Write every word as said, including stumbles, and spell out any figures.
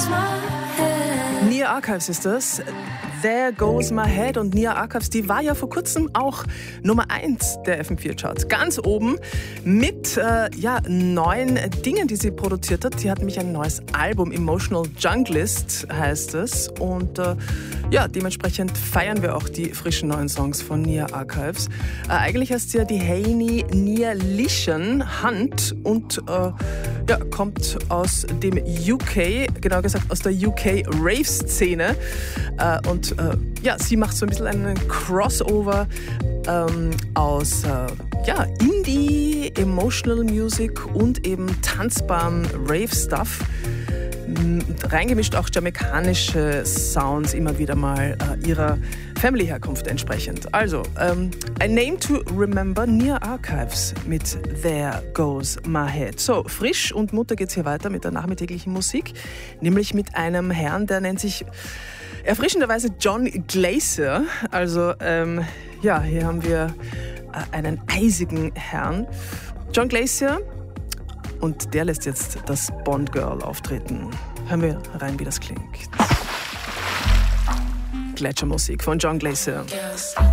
Nia Archives ist das. There Goes My Head. Und Nia Archives, die war ja vor kurzem auch Nummer eins der F M vier Charts. Ganz oben mit äh, ja, neuen Dingen, die sie produziert hat. Sie hat nämlich ein neues Album, Emotional Junglist heißt es. Und äh, ja, dementsprechend feiern wir auch die frischen neuen Songs von Nia Archives. Äh, eigentlich heißt sie ja die Heini Nialishan Hunt und äh, ja, kommt aus dem U K, genau gesagt aus der U K-Rave-Szene. Äh, und äh, ja, sie macht so ein bisschen einen Crossover ähm, aus äh, ja, Indie, Emotional Music und eben tanzbarem Rave-Stuff. Reingemischt auch jamaikanische Sounds immer wieder mal äh, ihrer Family-Herkunft entsprechend. Also, ähm, A Name to Remember, Nia Archives mit There Goes My Head. So, frisch und munter geht's hier weiter mit der nachmittäglichen Musik, nämlich mit einem Herrn, der nennt sich erfrischenderweise John Glaser. Also, ähm, ja, hier haben wir äh, einen eisigen Herrn. John Glaser. Und der lässt jetzt das Bond Girl auftreten. Hören wir rein, wie das klingt. Gletschermusik von John Glaser. Yes.